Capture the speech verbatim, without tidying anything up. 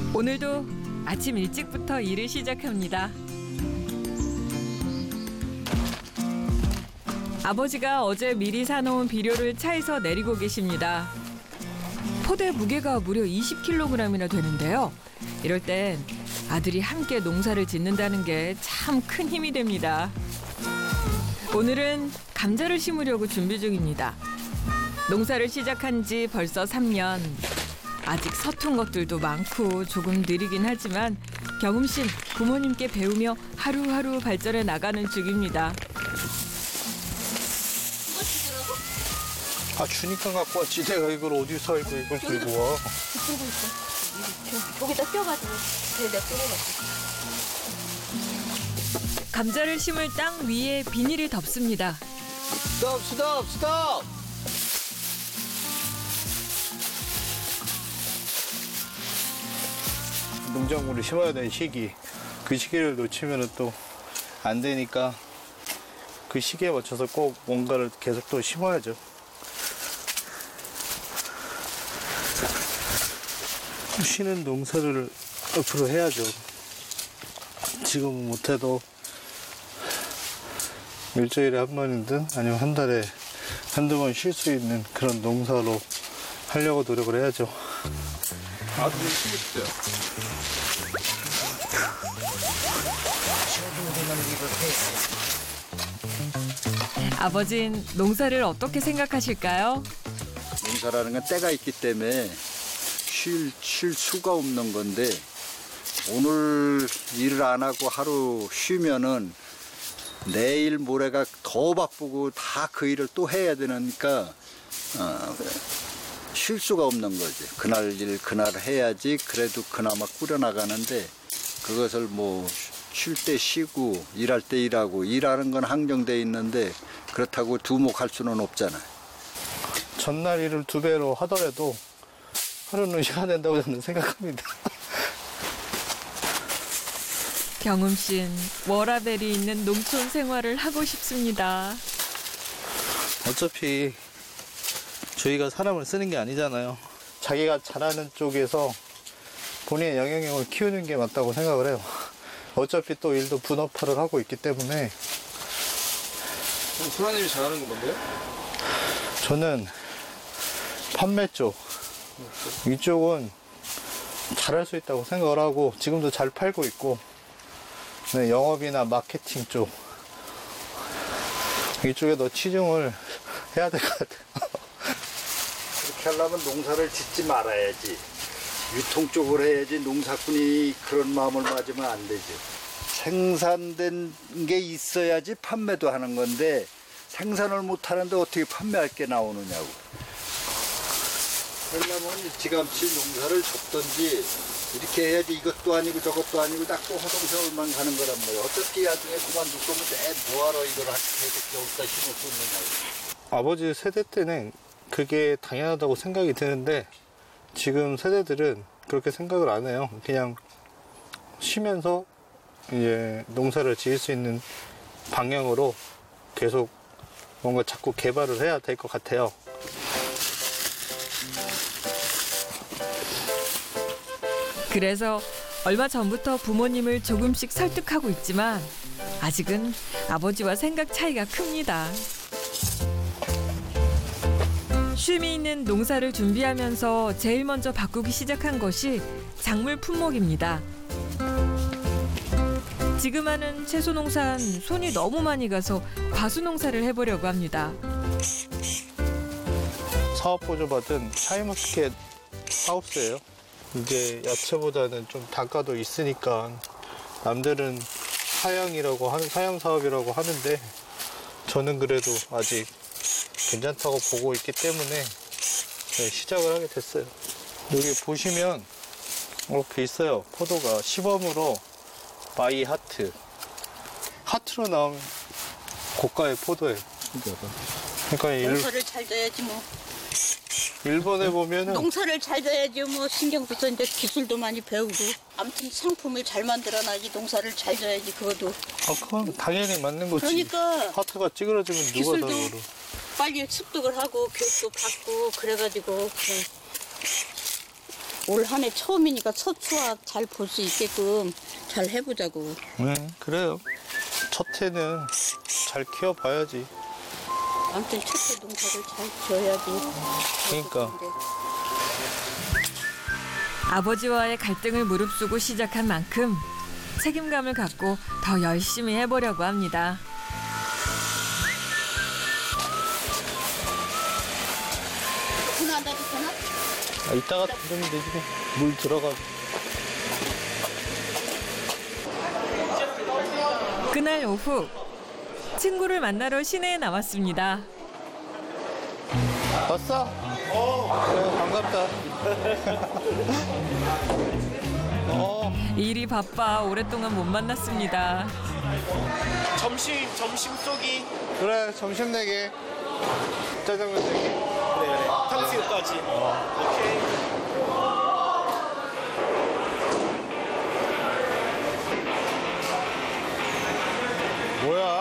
오늘도 아침 일찍부터 일을 시작합니다. 아버지가 어제 미리 사놓은 비료를 차에서 내리고 계십니다. 포대 무게가 무려 이십 킬로그램이나 되는데요. 이럴 땐 아들이 함께 농사를 짓는다는 게 참 큰 힘이 됩니다. 오늘은 감자를 심으려고 준비 중입니다. 농사를 시작한 지 벌써 삼 년. 아직 서툰 것들도 많고 조금 느리긴 하지만 경음신 부모님께 배우며 하루하루 발전해 나가는 중입니다. 아 주니까 갖고 왔지. 내가 이걸 어디서 알고 이걸 들고 와. 들고 있어. 저기다 껴가지고 배에다 껴가지고. 감자를 심을 땅 위에 비닐을 덮습니다. 스톱 스톱 스톱. 농작물을 심어야 되는 시기. 그 시기를 놓치면 또 안 되니까 그 시기에 맞춰서 꼭 뭔가를 계속 또 심어야죠. 쉬는 농사를 앞으로 해야죠. 지금은 못해도 일주일에 한 번이든 아니면 한 달에 한두 번 쉴 수 있는 그런 농사로 하려고 노력을 해야죠. 아들이 쉬고 싶대요. 아버진 농사를 어떻게 생각하실까요? 농사라는 건 때가 있기 때문에 쉴, 쉴 수가 없는 건데 오늘 일을 안 하고 하루 쉬면은 내일 모레가 더 바쁘고 다 그 일을 또 해야 되니까 어, 쉴 수가 없는 거지. 그날 일 그날 해야지 그래도 그나마 꾸려나가는데 그것을 뭐 쉴 때 쉬고 일할 때 일하고 일하는 건 한정돼 있는데 그렇다고 두목할 수는 없잖아요. 전날 일을 두 배로 하더라도 하루는 쉬어야 된다고 저는 생각합니다. 경음신 워라벨이 있는 농촌 생활을 하고 싶습니다. 어차피 저희가 사람을 쓰는 게 아니잖아요. 자기가 잘하는 쪽에서 본인의 영향력을 키우는 게 맞다고 생각을 해요. 어차피 또 일도 분업화를 하고 있기 때문에. 그럼 소라님이 잘하는 건 뭔데요? 저는 판매 쪽. 이쪽은 잘할 수 있다고 생각을 하고 지금도 잘 팔고 있고, 네, 영업이나 마케팅 쪽 이쪽에 더 치중을 해야 될 것 같아요. 그렇게 하려면 농사를 짓지 말아야지. 유통 쪽으로 해야지. 농사꾼이 그런 마음을 맞으면 안 되죠. 생산된 게 있어야지 판매도 하는 건데 생산을 못 하는데 어떻게 판매할 게 나오느냐고. 그러려면 지감치 농사를 접든지 이렇게 해야지. 이것도 아니고 저것도 아니고 딱 또 허송세월만 가는 거란 말이야. 어떻게 나중에 그만둘 거면 내 뭐하러 이걸 해서 여기다 심을 수 있느냐고. 아버지 세대 때는 그게 당연하다고 생각이 드는데 지금 세대들은 그렇게 생각을 안 해요. 그냥 쉬면서 이제 농사를 지을 수 있는 방향으로 계속 뭔가 자꾸 개발을 해야 될 것 같아요. 그래서 얼마 전부터 부모님을 조금씩 설득하고 있지만 아직은 아버지와 생각 차이가 큽니다. 쉼이 있는 농사를 준비하면서 제일 먼저 바꾸기 시작한 것이 작물 품목입니다. 지금 하는 채소 농사는 손이 너무 많이 가서 과수 농사를 해보려고 합니다. 사업 보조받은 샤인머스켓 하우스예요. 이게 야채보다는 좀 단가도 있으니까 남들은 사양이라고 하는 사양 사업이라고 하는데 저는 그래도 아직 괜찮다고 보고 있기 때문에 네, 시작을 하게 됐어요. 여기 보시면 이렇게 있어요. 포도가 시범으로 바이 하트. 하트로 나오면 고가의 포도예요. 그러니까 일, 농사를 잘 져야지 뭐. 일본에 보면은 농사를 잘 져야지 뭐. 신경 써서 이제 기술도 많이 배우고. 아무튼 상품을 잘 만들어놔야지. 농사를 잘 져야지 그것도. 아, 그건 당연히 맞는 거지. 그러니까 하트가 찌그러지면 누가 기술도 다 모르. 빨리 습득을 하고 교육도 받고 그래가지고 그냥 올 한 해 처음이니까 첫 수확 잘 볼 수 있게끔 잘 해보자고. 네, 그래요. 첫 해는 잘 키워봐야지. 아무튼 첫해 농사를 잘 지어야지. 그러니까. 아버지와의 갈등을 무릅쓰고 시작한 만큼 책임감을 갖고 더 열심히 해보려고 합니다. 전화 안 받을 거나? 아, 이따가 들으면 되지. 물 들어가. 그날 오후 친구를 만나러 시내에 나왔습니다. 왔어? 어. 그래, 반갑다. 어. 일이 바빠 오랫동안 못 만났습니다. 점심 점심 쏘기. 그래, 점심 내게. 짜장면 내게. 그래 그래. 탕수육까지. 오케이. 뭐야?